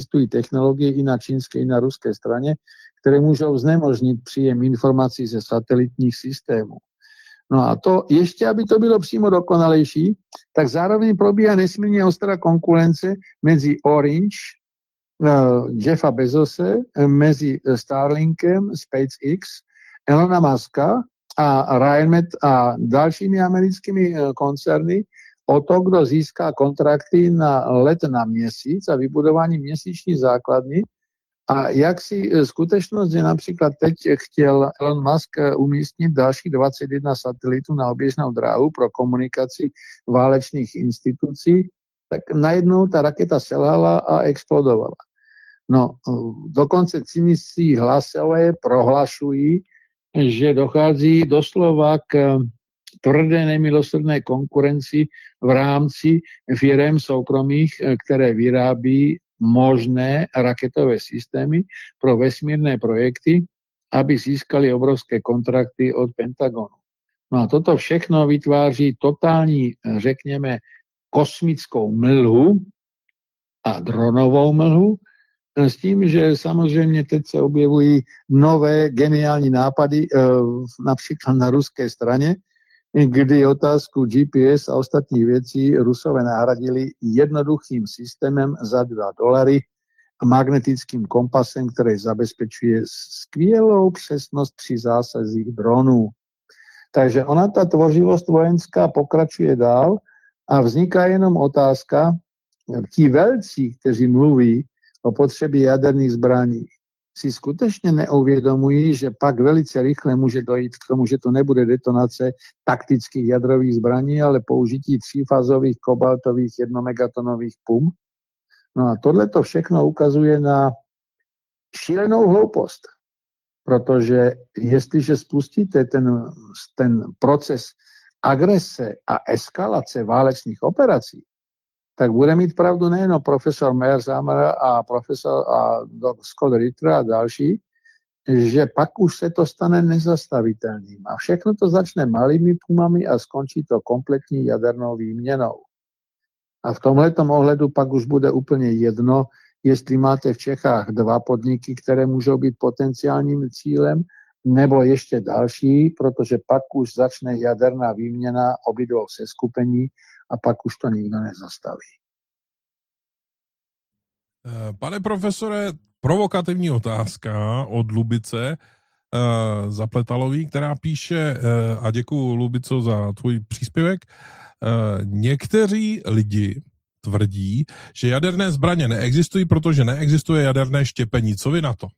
existují technologie i na čínské, i na ruské straně, které můžou znemožnit příjem informací ze satelitních systémů. No a to ještě, aby to bylo přímo dokonalejší, tak zároveň probíhá nesmírně ostrá konkurence mezi Orange, Jeffa Bezose, mezi Starlinkem, SpaceX, Elona Muska a Ryanair a dalšími americkými koncerny o to, kdo získá kontrakty na let na měsíc a vybudování měsíční základny. A jak si skutečnost, že například teď chtěl Elon Musk umístit dalších 21 satelitů na oběžnou dráhu pro komunikaci válečných institucí, tak najednou ta raketa selhala a explodovala. No, dokonce cynicí hlasové prohlašují, že dochází doslova k tvrdé nemilosrdné konkurenci v rámci firem soukromých, které vyrábí možné raketové systémy pro vesmírné projekty, aby získali obrovské kontrakty od Pentagonu. No a toto všechno vytváří totální, řekněme, kosmickou mlhu a dronovou mlhu, s tím, že samozřejmě teď se objevují nové geniální nápady, například na ruské straně, kdy otázku GPS a ostatních věcí Rusové nahradili jednoduchým systémem za $2, magnetickým kompasem, který zabezpečuje skvělou přesnost při zásazích dronů. Takže ona, ta tvořivost vojenská, pokračuje dál a vzniká jenom otázka, ti velcí, kteří mluví o potřebě jaderných zbraní, si skutečně neuvědomují, že pak velice rychle může dojít k tomu, že to nebude detonace taktických jadrových zbraní, ale použití třífázových kobaltových jednomegatonových pum. No a tohle to všechno ukazuje na šílenou hloupost, protože jestliže spustíte ten proces agrese a eskalace válečných operací, tak bude mít pravdu nejen profesor Meyer-Sammer a profesor Scott Ritter a další, že pak už se to stane nezastavitelným. A všechno to začne malými pumami a skončí to kompletní jadernou výměnou. A v tomhletom ohledu pak už bude úplně jedno, jestli máte v Čechách 2 podniky, které můžou být potenciálním cílem, nebo ještě další, protože pak už začne jaderná výměna obidvou seskupení a pak už to nikdo nezastaví. Pane profesore, provokativní otázka od Lubice Zapletalový, která píše, a děkuju Lubico za tvůj příspěvek, někteří lidi tvrdí, že jaderné zbraně neexistují, protože neexistuje jaderné štěpení. Co vy na to?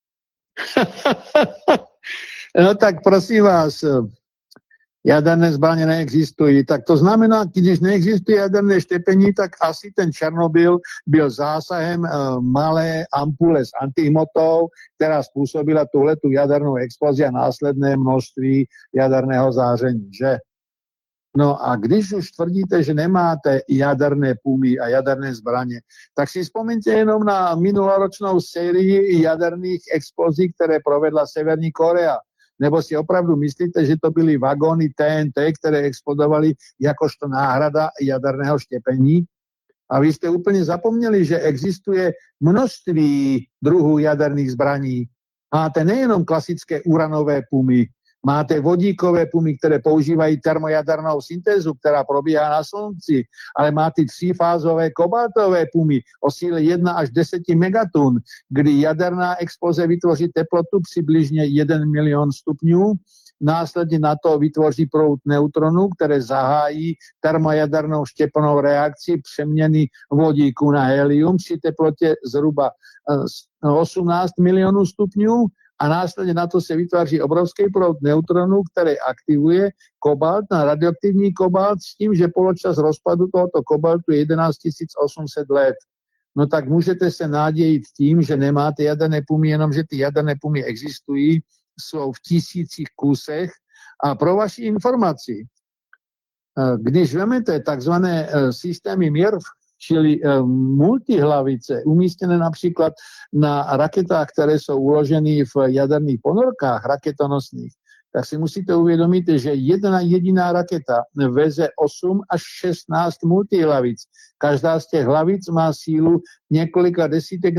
No tak prosím vás, jaderné zbraně neexistují. Tak to znamená, když neexistuje jaderné štěpení, tak asi ten Černobyl byl zásahem malé ampule s antihmotou, která způsobila tuhletu jadernou explozi a následné množství jaderného záření, že? No a když už tvrdíte, že nemáte jaderné pumy a jaderné zbraně, tak si vzpomeňte jenom na minuloročnou sérii jaderných explozí, které provedla Severní Korea. Nebo si opravdu myslíte, že to byly vagóny TNT, které explodovaly jakožto náhrada jaderného štěpení? A vy jste úplně zapomněli, že existuje množství druhů jaderných zbraní. Máte nejenom klasické uranové pumy, máte vodíkové pumy, které používají termojadernou syntézu, která probíhá na slunci, ale máte třífázové kobaltové pumy o síle 1 až 10 megatun, kdy jaderná exploze vytvoří teplotu přibližně 1 milion stupňů, následně na to vytvoří proud neutronů, které zahájí termojadernou štěpnou reakci přeměny vodíku na helium při teplotě zhruba 18 milionů stupňů, a následně na to se vytváří obrovský proud neutronů, který aktivuje kobalt na radioaktivní kobalt s tím, že poločas rozpadu tohoto kobaltu je 11 800 let. No tak můžete se nadějit tím, že nemáte jaderné pumy, jenom že ty jaderné pumy existují, jsou v tisících kusech. A pro vaši informaci, když vezmete takzvané systémy MIRV, čili multihlavice, umístěné například na raketách, které jsou uloženy v jaderných ponorkách raketonosných, tak si musíte uvědomit, že jedna jediná raketa veze 8 až 16 multihlavic. Každá z těch hlavic má sílu několika desítek